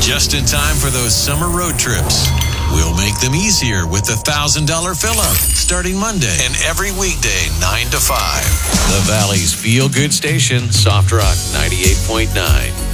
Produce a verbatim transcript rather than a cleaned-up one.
just in time for those summer road trips. We'll make them easier with the one thousand dollars fill-up starting Monday and every weekday nine to five. The Valley's feel-good station, Soft Rock ninety-eight point nine.